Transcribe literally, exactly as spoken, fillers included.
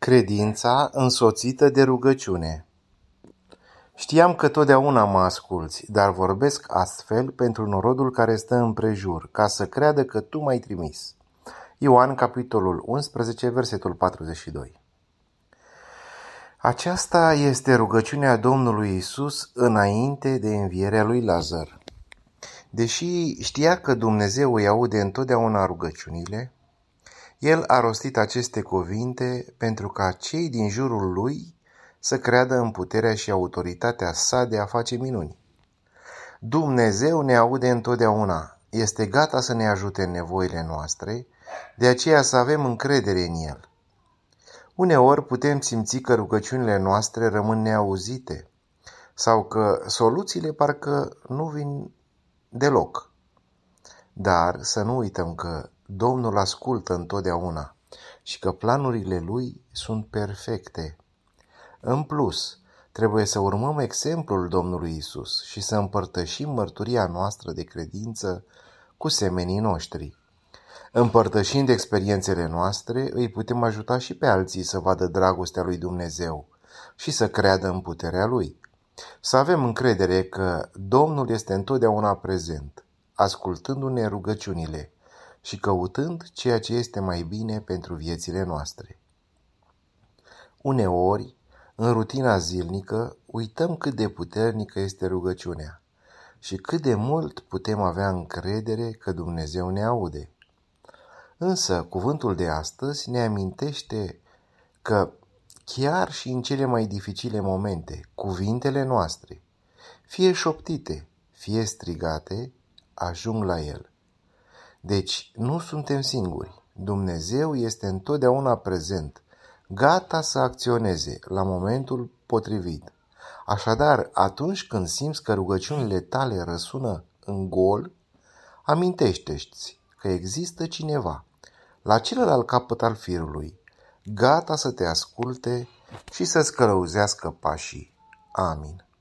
Credința însoțită de rugăciune. Știam că totdeauna mă asculți, dar vorbesc astfel pentru norodul care stă împrejur, ca să creadă că tu m-ai trimis. Ioan, capitolul unsprezece, versetul patruzeci și doi. Aceasta este rugăciunea Domnului Isus înainte de învierea lui Lazar. Deși știa că Dumnezeu îi aude întotdeauna rugăciunile, el a rostit aceste cuvinte pentru ca cei din jurul lui să creadă în puterea și autoritatea sa de a face minuni. Dumnezeu ne aude întotdeauna, este gata să ne ajute în nevoile noastre, de aceea să avem încredere în El. Uneori putem simți că rugăciunile noastre rămân neauzite sau că soluțiile parcă nu vin deloc. Dar să nu uităm că Domnul ascultă întotdeauna și că planurile Lui sunt perfecte. În plus, trebuie să urmăm exemplul Domnului Isus și să împărtășim mărturia noastră de credință cu semenii noștri. Împărtășind experiențele noastre, îi putem ajuta și pe alții să vadă dragostea lui Dumnezeu și să creadă în puterea Lui. Să avem încredere că Domnul este întotdeauna prezent, ascultându-ne rugăciunile și căutând ceea ce este mai bine pentru viețile noastre. Uneori, în rutina zilnică, uităm cât de puternică este rugăciunea și cât de mult putem avea încredere că Dumnezeu ne aude. Însă, cuvântul de astăzi ne amintește că chiar și în cele mai dificile momente, cuvintele noastre, fie șoptite, fie strigate, ajung la El. Deci, nu suntem singuri. Dumnezeu este întotdeauna prezent, gata să acționeze la momentul potrivit. Așadar, atunci când simți că rugăciunile tale răsună în gol, amintește-ți că există cineva la celălalt capăt al firului, gata să te asculte și să-ți călăuzească pașii. Amin.